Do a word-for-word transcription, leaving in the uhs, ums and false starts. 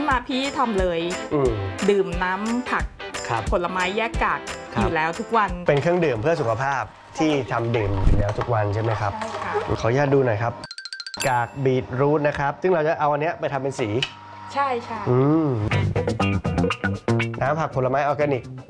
มาพี่ทำเลยดื่มน้ำผักผลไม้แยกกากอยู่แล้วทุกวันเป็นเครื่องดื่มเพื่อสุขภาพที่ทำดื่มอยู่แล้วทุกวันใช่ไหมครับขออนุญาตดูหน่อยครับกากบีทรูทนะครับซึ่งเราจะเอาอันนี้ไปทำเป็นสีใช่ใช่น้ำผักผลไม้ออร์แกนิก